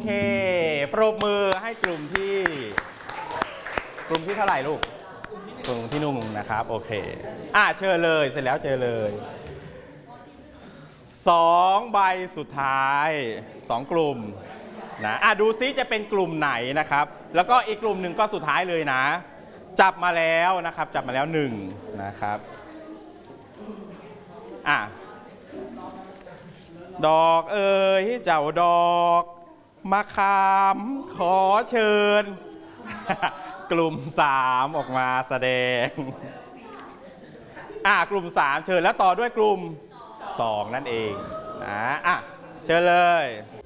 เคปรบมือให้กลุ่มที่เท่าไหร่ลูกกลุ่มที่1นะครับโอเคเชิญเลยเสร็จแล้วเชิญเลย2 ใบสุดท้าย2 กลุ่มนะดูซิจะเป็นกลุ่มไหนนะครับแล้วก็อีกกลุ่มหนึ่งก็สุดท้ายเลยนะจับมาแล้วนะครับจับมาแล้ว1นะครับดอกเอ๋ยเจ้าดอกมะขามขอเชิญ กลุ่ม3ออกมาแสดงกลุ่ม3เชิญแล้วต่อด้วยกลุ่ม2นั่นเองนะเชิญเลย